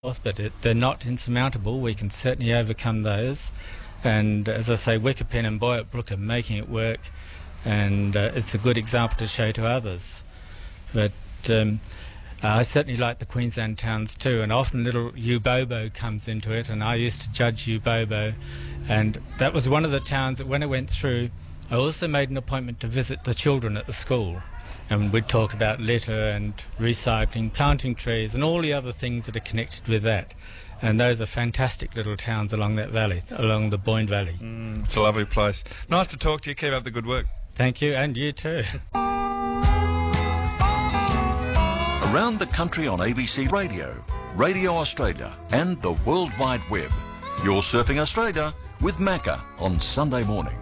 But they're not insurmountable. We can certainly overcome those. And as I say, Wickerpen and Boyart Brook are making it work, and it's a good example to show to others. But I certainly like the Queensland towns too, and often little Ubobo comes into it, and I used to judge Ubobo, and that was one of the towns that when I went through, I also made an appointment to visit the children at the school, and we'd talk about litter and recycling, planting trees, and all the other things that are connected with that. And those are fantastic little towns along that valley, along the Boyne Valley. It's a lovely place. Nice to talk to you. Keep up the good work. Thank you, and you too. Around the country on ABC Radio, Radio Australia and the World Wide Web. You're Surfing Australia with Macca on Sunday morning.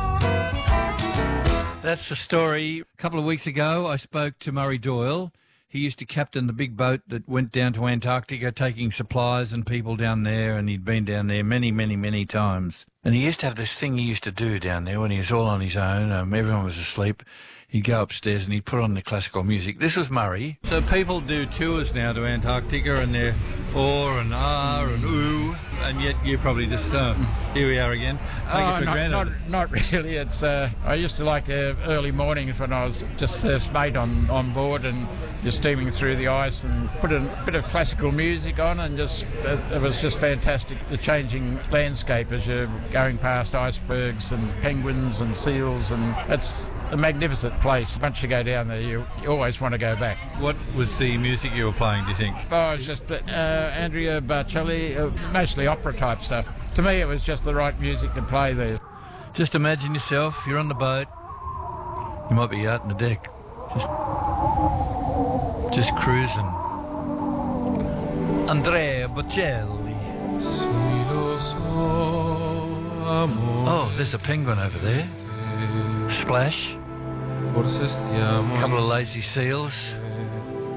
That's the story. A couple of weeks ago, I spoke to Murray Doyle. He used to captain the big boat that went down to Antarctica, taking supplies and people down there, and he'd been down there many, many, many times. And he used to have this thing he used to do down there when he was all on his own, everyone was asleep. He'd go upstairs and he'd put on the classical music. This was Murray. So people do tours now to Antarctica, and they're or and ah and ooh, and yet you probably just, here we are again. Take it for granted. Not really. It's I used to like the early mornings when I was just first mate on board, and just steaming through the ice and put a bit of classical music on, and just it was just fantastic, the changing landscape as you're going past icebergs and penguins and seals, and it's a magnificent place. Once you go down there, you always want to go back. What was the music you were playing, do you think? Oh, it was just Andrea Bocelli, mostly opera type stuff. To me, it was just the right music to play there. Just imagine yourself, you're on the boat, you might be out on the deck, just cruising. Andrea Bocelli. Oh, there's a penguin over there. Splash. A couple of lazy seals.